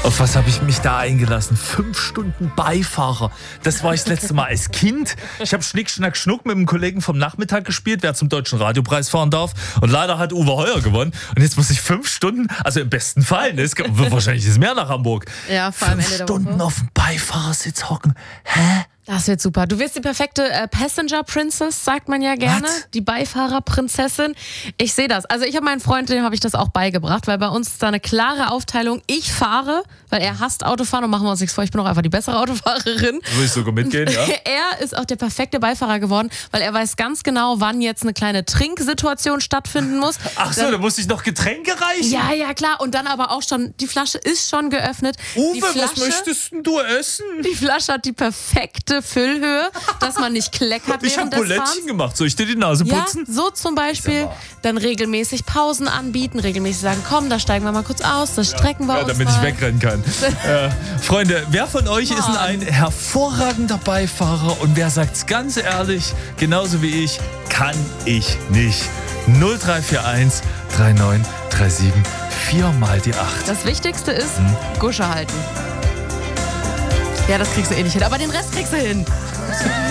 Auf was habe ich mich da eingelassen? 5 Stunden Beifahrer. Das war ich das letzte Mal als Kind. Ich habe Schnick, Schnack, Schnuck mit einem Kollegen vom Nachmittag gespielt, wer zum Deutschen Radiopreis fahren darf. Und leider hat Uwe Heuer gewonnen. Und jetzt muss ich 5 Stunden, also im besten Fall, ne? Wahrscheinlich ist es mehr nach Hamburg. Ja, vor allem 5 Stunden auf dem Beifahrersitz hocken. Hä? Das wird super. Du wirst die perfekte Passenger Princess, sagt man ja gerne. Was? Die Beifahrerprinzessin. Ich sehe das. Also ich habe meinen Freund, dem habe ich das auch beigebracht, weil bei uns ist da eine klare Aufteilung. Ich fahre, weil er hasst Autofahren und machen wir uns nichts vor, ich bin auch einfach die bessere Autofahrerin. Würde ich sogar mitgehen, ja? Er ist auch der perfekte Beifahrer geworden, weil er weiß ganz genau, wann jetzt eine kleine Trinksituation stattfinden muss. Ach so, da muss ich noch Getränke reichen? Ja, klar. Und dann aber auch schon, die Flasche ist schon geöffnet. Uwe, was möchtest denn du essen? Die Flasche hat die perfekte Füllhöhe, dass man nicht kleckert Ich habe während des Fahrens. Bulettchen gemacht. Soll ich dir die Nase putzen? Ja, so zum Beispiel. Dann regelmäßig Pausen anbieten, regelmäßig sagen, komm, da steigen wir mal kurz aus, das strecken wir uns damit mal. ich wegrennen kann. Freunde, wer von euch ist denn ein hervorragender Beifahrer und wer sagt's ganz ehrlich, genauso wie ich, kann ich nicht. 0341 3937 4 mal die 8. Das Wichtigste ist, Gusche halten. Ja, das kriegst du eh nicht hin, aber den Rest kriegst du hin.